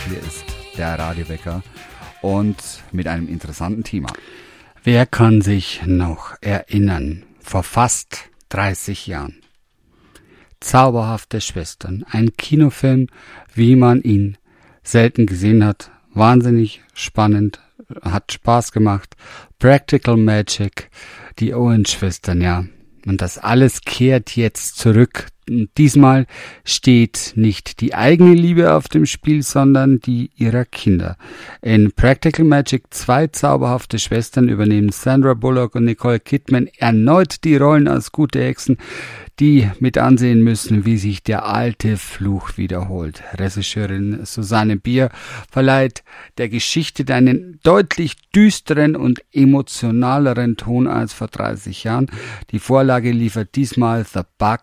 hier ist der Radiowecker und mit einem interessanten Thema. Wer kann sich noch erinnern, vor fast 30 Jahren? Zauberhafte Schwestern, ein Kinofilm, wie man ihn selten gesehen hat, wahnsinnig spannend, hat Spaß gemacht, Practical Magic, die Owens-Schwestern, ja. Und das alles kehrt jetzt zurück. Und diesmal steht nicht die eigene Liebe auf dem Spiel, sondern die ihrer Kinder. In Practical Magic 2 zauberhafte Schwestern übernehmen Sandra Bullock und Nicole Kidman erneut die Rollen als gute Hexen, die mit ansehen müssen, wie sich der alte Fluch wiederholt. Regisseurin Susanne Bier verleiht der Geschichte einen deutlich düsteren und emotionaleren Ton als vor 30 Jahren. Die Vorlage liefert diesmal The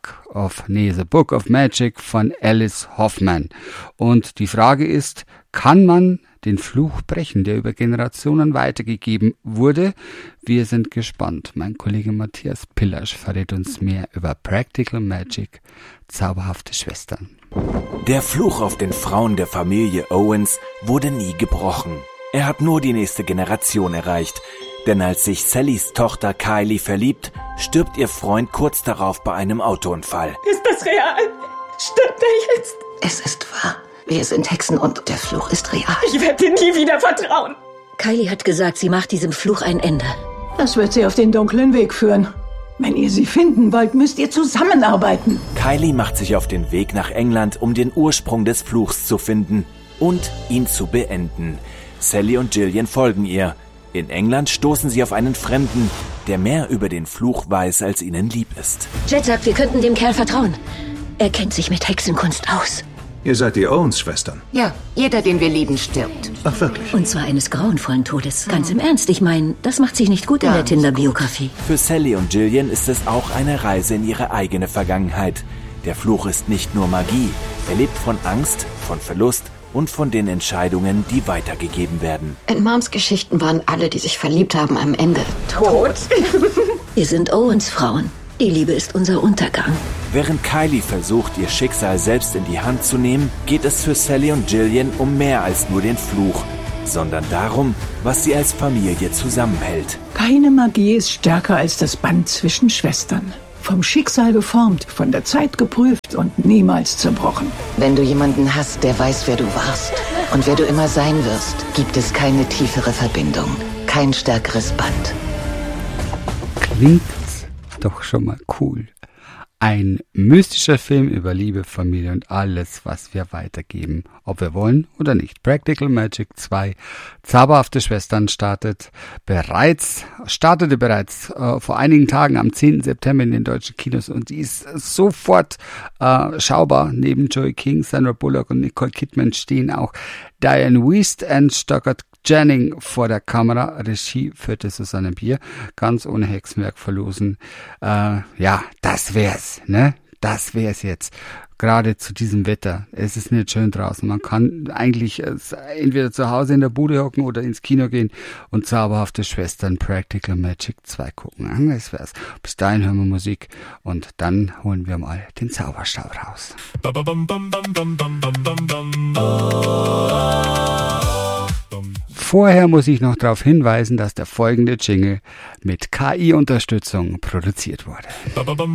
Book of Magic von Alice Hoffman. Und die Frage ist, kann man den Fluch brechen, der über Generationen weitergegeben wurde? Wir sind gespannt. Mein Kollege Matthias Pillasch verrät uns mehr über Practical Magic, zauberhafte Schwestern. Der Fluch auf den Frauen der Familie Owens wurde nie gebrochen. Er hat nur die nächste Generation erreicht. Denn als sich Sallys Tochter Kylie verliebt, stirbt ihr Freund kurz darauf bei einem Autounfall. Ist das real? Stirbt er jetzt? Es ist wahr. Wir sind Hexen und der Fluch ist real. Ich werde dir nie wieder vertrauen. Kylie hat gesagt, sie macht diesem Fluch ein Ende. Das wird sie auf den dunklen Weg führen. Wenn ihr sie finden wollt, müsst ihr zusammenarbeiten. Kylie macht sich auf den Weg nach England, um den Ursprung des Fluchs zu finden und ihn zu beenden. Sally und Gillian folgen ihr. In England stoßen sie auf einen Fremden, der mehr über den Fluch weiß, als ihnen lieb ist. Jet sagt, wir könnten dem Kerl vertrauen. Er kennt sich mit Hexenkunst aus. Ihr seid die Owens-Schwestern? Ja, jeder, den wir lieben, stirbt. Ach, wirklich? Und zwar eines grauenvollen Todes. Ganz im Ernst, ich meine, das macht sich nicht gut in der Tinder-Biografie. Für Sally und Gillian ist es auch eine Reise in ihre eigene Vergangenheit. Der Fluch ist nicht nur Magie. Er lebt von Angst, von Verlust und von den Entscheidungen, die weitergegeben werden. In Moms Geschichten waren alle, die sich verliebt haben, am Ende tot. Wir sind Owens-Frauen. Die Liebe ist unser Untergang. Während Kylie versucht, ihr Schicksal selbst in die Hand zu nehmen, geht es für Sally und Gillian um mehr als nur den Fluch, sondern darum, was sie als Familie zusammenhält. Keine Magie ist stärker als das Band zwischen Schwestern. Vom Schicksal geformt, von der Zeit geprüft und niemals zerbrochen. Wenn du jemanden hast, der weiß, wer du warst und wer du immer sein wirst, gibt es keine tiefere Verbindung, kein stärkeres Band. Klingt doch schon mal cool. Ein mystischer Film über Liebe, Familie und alles, was wir weitergeben, ob wir wollen oder nicht. Practical Magic 2, zauberhafte Schwestern startete bereits vor einigen Tagen am 10. September in den deutschen Kinos und die ist sofort schaubar. Neben Joey King, Sandra Bullock und Nicole Kidman stehen auch Diane Wiest und Stockard Janning vor der Kamera. Regie führte Susanne Bier. Ganz ohne Hexenwerk verlosen. Ja, das wär's, ne? Das wär's jetzt. Gerade zu diesem Wetter. Es ist nicht schön draußen. Man kann eigentlich entweder zu Hause in der Bude hocken oder ins Kino gehen und zauberhafte Schwestern Practical Magic 2 gucken. Das wär's. Bis dahin hören wir Musik und dann holen wir mal den Zauberstab raus. Vorher muss ich noch darauf hinweisen, dass der folgende Jingle mit KI-Unterstützung produziert wurde.